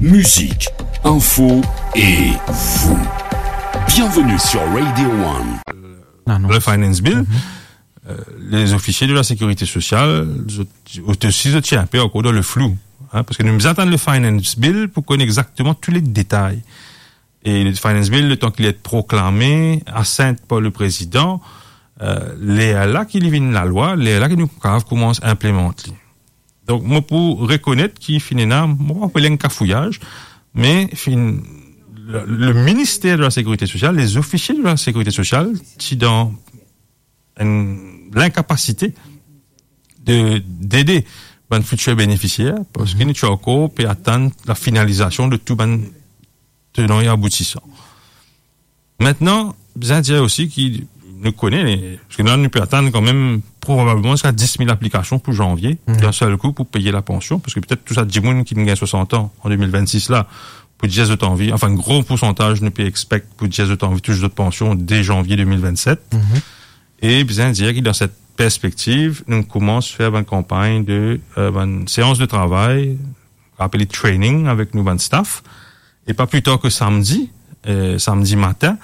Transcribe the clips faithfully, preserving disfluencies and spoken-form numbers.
musique, info et vous. Bienvenue sur Radio One. Non, non. Le Finance Bill, Mm-hmm. euh, les officiers de la sécurité sociale, aussi, je tiens un peu encore dans le flou. Hein, parce que nous attendons le Finance Bill pour connaître exactement tous les détails. Et le Finance Bill, le temps qu'il est proclamé, assent par le président, euh, les là qui livrent la loi, les là qui nous commencent à implémenter. Donc, moi, pour reconnaître qu'il finit là, moi, on peut un cafouillage, mais fin, le, le ministère de la Sécurité sociale, les officiers de la Sécurité sociale, qui dans une, l'incapacité de, d'aider les futurs bénéficiaires, parce qu'ils n'ont encore peut attendre la finalisation de tout ben tenant et aboutissant. Maintenant, bien dire aussi qu'il nous connaît, les, parce que là, nous peut attendre quand même probablement jusqu'à dix mille applications pour janvier, mmh. d'un seul coup, pour payer la pension, parce que peut-être tout ça, Jimoun qui gagne soixante ans en deux mille vingt-six là, pour dix de temps vie, enfin, un gros pourcentage ne peut expect pour dix de temps vie, touche d'autres pensions dès janvier deux mille vingt-sept. Mmh. Et bien dire que dans cette perspective, nous commençons à faire une campagne de, euh, une séance de travail, appelée training avec nous, ben staff, et pas plus tard que samedi, euh, samedi matin,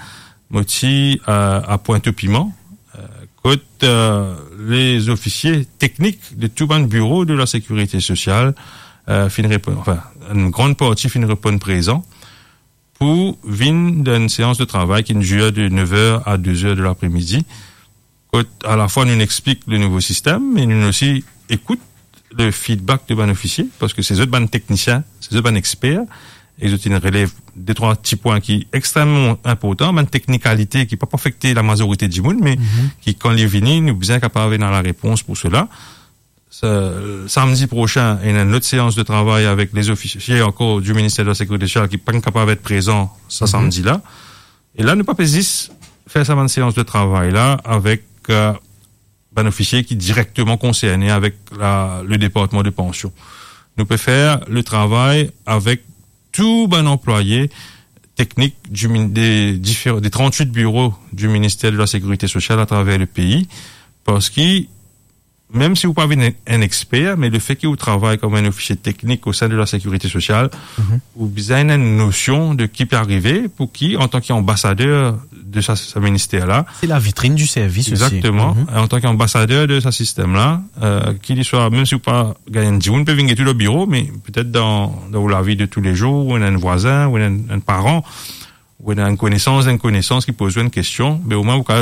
Moti euh, à Pointe-au-Piment, euh, côte euh, les officiers techniques de tout le bureau de la sécurité sociale euh, fin répondre, enfin une grande partie fin répondre présent pour venir d'une séance de travail qui nous dure de neuf heures à deux heures de l'après-midi. Côte à la fois nous explique le nouveau système, mais nous aussi écoute le feedback de ban officiers parce que ces autres ban techniciens, ces autres ban experts. Ils ont une relève des trois petits points qui est extrêmement important, une technicalité qui peut pas affecter la majorité du monde, mais mm-hmm. qui, quand les vini, nous bien capables dans la réponse pour cela. Ça, samedi prochain, il y a une autre séance de travail avec les officiers encore du ministère de la Sécurité sociale qui ne sont pas capables d'être présents ce mm-hmm. samedi-là. Et là, nous pas pésis faire ça une séance de travail-là avec, euh, un officier qui est directement concerné avec la, le département de pension. Nous pouvons faire le travail avec tout bon employé technique du, des, différents, des trente-huit bureaux du ministère de la Sécurité sociale à travers le pays, parce que même si vous n'avez pas un expert, mais le fait que vous travaillez comme un officier technique au sein de la Sécurité sociale, mm-hmm. vous avez une notion de qui peut arriver, pour qui, en tant qu'ambassadeur de ce, ce ministère-là. C'est la vitrine du service exactement, aussi. Mm-hmm. En tant qu'ambassadeur de ce système-là, euh, qu'il soit, même si vous pas gagné un vous ne pouvez venir tout le bureau, mais peut-être dans, dans la vie de tous les jours, ou un voisin, ou un, un parent, ou une connaissance, une connaissance qui pose une question, mais au moins vous pouvez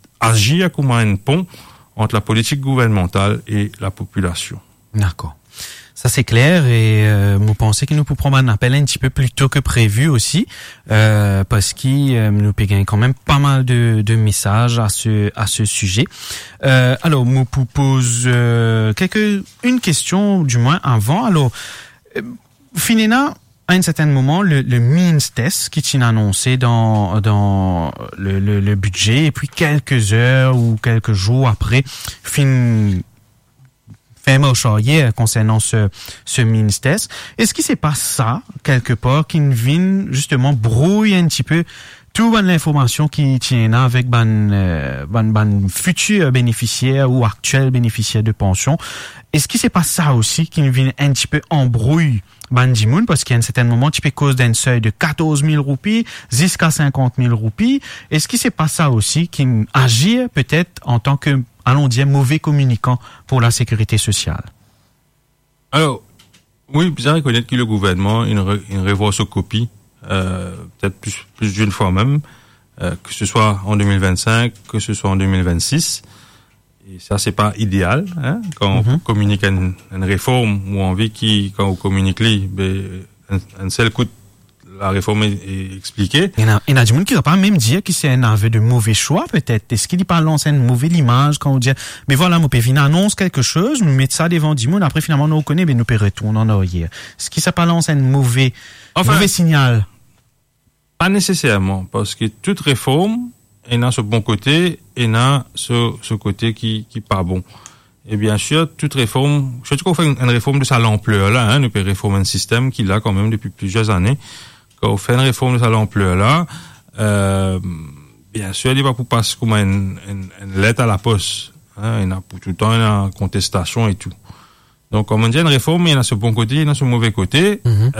agir comme un pont entre la politique gouvernementale et la population. D'accord. Ça c'est clair et euh, vous pensez que nous pouvons prendre un appel un petit peu plus tôt que prévu aussi euh, parce qu'il euh, nous peut gagner quand même pas mal de, de messages à ce à ce sujet. Euh, alors, je vous pose euh, quelques une question du moins avant. Alors, euh, Finena, à un certain moment, le, le means test qui est annoncé dans dans le, le, le budget et puis quelques heures ou quelques jours après, fin fait marcher concernant ce ce means test. Est-ce qu'il c'est pas ça quelque part qui vient justement brouille un petit peu toute l'information qui tient avec ban euh, ban ban futurs bénéficiaires ou actuels bénéficiaires de pension? Est-ce que c'est pas ça aussi qui vient un petit peu embrouille Bandimoun, parce qu'il y a un certain moment, tu peux cause d'un seuil de quatorze mille roupies jusqu'à cinquante mille roupies. Est-ce que c'est pas ça aussi qui agit peut-être en tant que, allons dire, mauvais communicant pour la sécurité sociale? Alors, oui, bien reconnaître que le gouvernement, il, re, il revoit sa copie, euh, peut-être plus, plus d'une fois même, euh, que ce soit en deux mille vingt-cinq, que ce soit en deux mille vingt-six. Et ça, c'est pas idéal, hein, quand mm-hmm. on communique une, une réforme ou on vit qui, quand on communique li, ben, un, un seul coup, la réforme est, est expliquée. Il y en a, il y a du monde qui va pas même dire que c'est un aveu de mauvais choix, peut-être. Est-ce qu'il parle lancer une mauvaise image quand on dit, mais voilà, mon pévin annonce quelque chose, nous mettons ça devant du monde, après finalement, nous connaît, mais nous peut retourner en arrière. Est-ce qu'il ça pas lancer un mauvais, enfin, mauvais signal? Pas nécessairement, parce que toute réforme, et n'a ce bon côté, et n'a ce, ce côté qui, qui pas bon. Et bien sûr, toute réforme, surtout qu'on fait une, une réforme de sa ampleur-là, hein, nous peut réformer un système qui l'a quand même depuis plusieurs années. Quand on fait une réforme de sa ampleur-là, euh, bien sûr, il va pour passer comme une, une, une lettre à la poste, hein, il y a pour tout le temps une contestation et tout. Donc, comme on dit, une réforme, il y en a ce bon côté, il y en a ce mauvais côté. Mm-hmm.